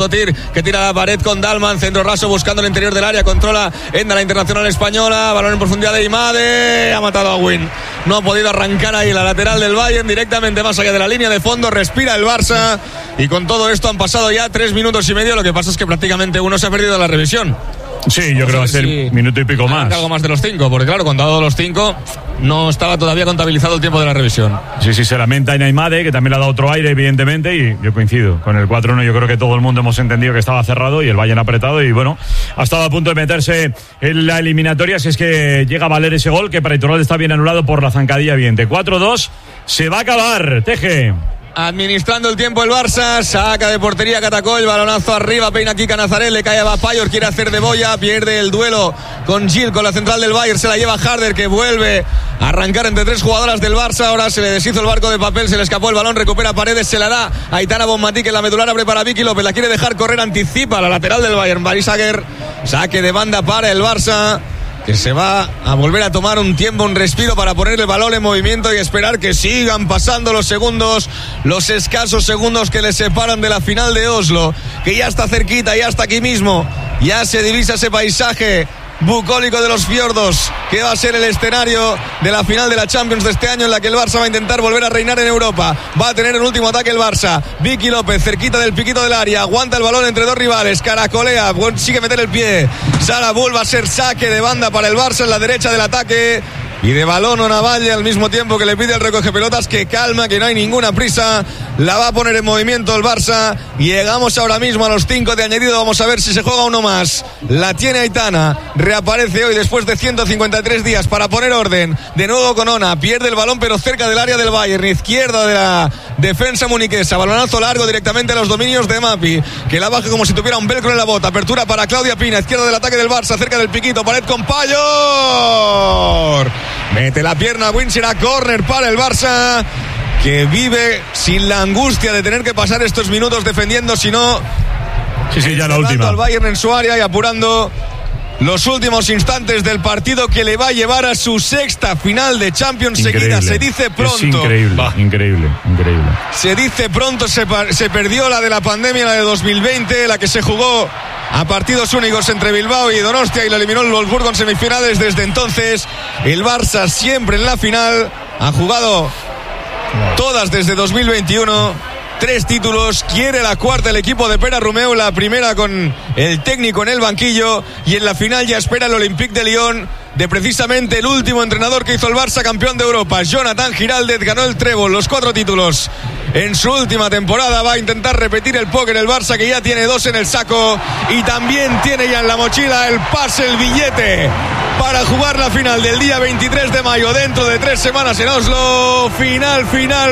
que tira la pared con Dalman, centro raso buscando el interior del área, controla Enda, la internacional española, balón en profundidad de Imade, ha matado a Win, no ha podido arrancar ahí la lateral del Bayern directamente más allá de la línea de fondo, respira el Barça y con todo esto han pasado ya 3 minutos y medio, lo que pasa es que prácticamente uno se ha perdido la revisión. Sí, yo creo que va a ser minuto y pico más. Algo más de los 5, porque claro, contado los 5, no estaba todavía contabilizado el tiempo de la revisión. Sí, se lamenta Inaimade, que también le ha dado otro aire, evidentemente, y yo coincido. Con el 4-1 yo creo que todo el mundo hemos entendido que estaba cerrado y el Bayern apretado, y bueno, ha estado a punto de meterse en la eliminatoria, si es que llega a valer ese gol, que para Iturralde está bien anulado por la zancadilla evidente. 4-2, se va a acabar, Teje. Administrando el tiempo el Barça, saca de portería Catacol, el balonazo arriba, peina Kika Nazaret, le cae a Bapayor, quiere hacer de boya, pierde el duelo con Gil, con la central del Bayern, se la lleva Harder, que vuelve a arrancar entre 3 jugadoras del Barça, ahora se le deshizo el barco de papel, se le escapó el balón, recupera Paredes, se la da a Aitana Bonmatí, que la medular abre para Vicky López, la quiere dejar correr, anticipa la lateral del Bayern, Barisager, saque de banda para el Barça, que se va a volver a tomar un tiempo, un respiro para poner el balón en movimiento y esperar que sigan pasando los segundos, los escasos segundos que les separan de la final de Oslo, que ya está cerquita, ya está aquí mismo, ya se divisa ese paisaje bucólico de los fiordos, que va a ser el escenario de la final de la Champions de este año, en la que el Barça va a intentar volver a reinar en Europa. Va a tener el último ataque el Barça. Vicky López, cerquita del piquito del área, aguanta el balón entre 2 rivales, caracolea, sigue meter el pie. Sara Bull, va a ser saque de banda para el Barça en la derecha del ataque. Y de balón a Navalle al mismo tiempo que le pide al recoge pelotas que calma, que no hay ninguna prisa. La va a poner en movimiento el Barça. Llegamos ahora mismo a los 5 de añadido. Vamos a ver si se juega uno más. La tiene Aitana. Reaparece hoy después de 153 días para poner orden. De nuevo con Ona. Pierde el balón pero cerca del área del Bayern. Izquierda de la defensa muniquesa. Balonazo largo directamente a los dominios de Mapi, que la baja como si tuviera un velcro en la bota. Apertura para Claudia Pina. Izquierda del ataque del Barça. Cerca del piquito. Pared con Payor. Mete la pierna, Win, será córner para el Barça, que vive sin la angustia de tener que pasar estos minutos defendiendo, sino ya la última. Al Bayern en su área y apurando los últimos instantes del partido que le va a llevar a su 6ª final de Champions seguida. Se dice pronto. Es increíble. Se dice pronto, se perdió la de la pandemia, la de 2020, la que se jugó a partidos únicos entre Bilbao y Donostia y lo eliminó el Wolfsburgo en semifinales. Desde entonces el Barça siempre en la final, ha jugado todas desde 2021, 3 títulos, quiere la 4ª el equipo de Pere Romeu, la primera con el técnico en el banquillo, y en la final ya espera el Olympique de Lyon, de precisamente el último entrenador que hizo el Barça campeón de Europa. Jonathan Giraldez ganó el trébol, los 4 títulos en su última temporada. Va a intentar repetir el póker el Barça, que ya tiene 2 en el saco y también tiene ya en la mochila el pase, el billete para jugar la final del día 23 de mayo dentro de 3 semanas en Oslo. Final.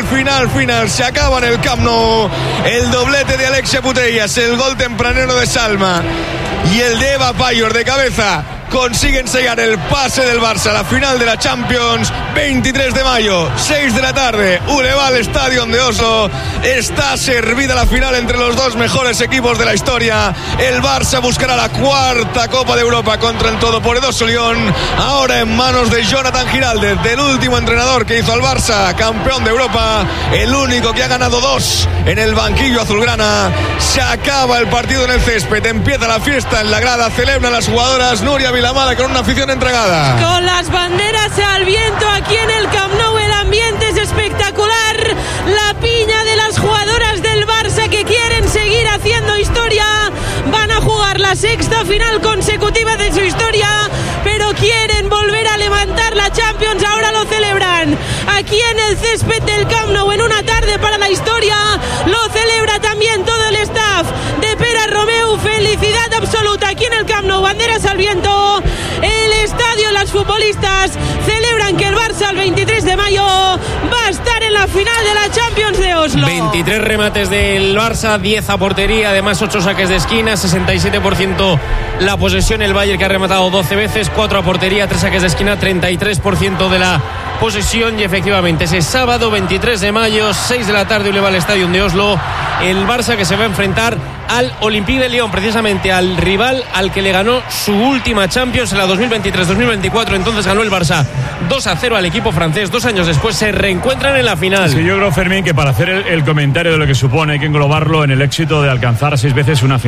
Se acaba en el Camp Nou el doblete de Alexia Putellas, el gol tempranero de Salma y el de Eva Payor de cabeza. Consiguen sellar el pase del Barça a la final de la Champions. 23 de mayo, 6 de la tarde, Uleval Stadium de Oslo. Está servida la final entre los 2 mejores equipos de la historia. El Barça buscará la 4ª Copa de Europa contra el todopoderoso Lyon, ahora en manos de Jonathan Giraldez, del último entrenador que hizo al Barça campeón de Europa, el único que ha ganado 2 en el banquillo azulgrana. Se acaba el partido en el césped, empieza la fiesta en la grada, celebran las jugadoras. Nuria Vilamala con una afición entregada. Con las banderas al viento aquí en el Camp Nou, el ambiente es espectacular. La piña de las jugadoras del Barça que quieren seguir haciendo historia. Van a jugar la 6ª final consecutiva de su historia, pero quieren volver a levantar la Champions. Ahora lo celebran aquí en el césped del Camp Nou, en una tarde para la historia. Lo celebra también todo el staff de Pere Romeu. Felicidad absoluta aquí en el Camp Nou, banderas al viento. El estadio, las futbolistas celebran que el Barça el 23 de mayo va a estar en la final de la Champions de Oslo. 23 remates del Barça, 10 a portería, además 8 saques de esquina, 67% la posesión. El Bayern, que ha rematado 12 veces, 4 a portería, 3 saques de esquina, 33% de la posesión. Y efectivamente ese sábado 23 de mayo, 6 de la tarde, Uleval Stadium de Oslo, el Barça que se va a enfrentar al Olympique de Lyon, precisamente al rival al que le ganó su última Champions en la 2023-2024. Entonces ganó el Barça 2-0 al equipo francés. 2 años después se reencuentran en la final. Sí, yo creo, Fermín, que para hacer el comentario de lo que supone hay que englobarlo en el éxito de alcanzar 6 veces una final.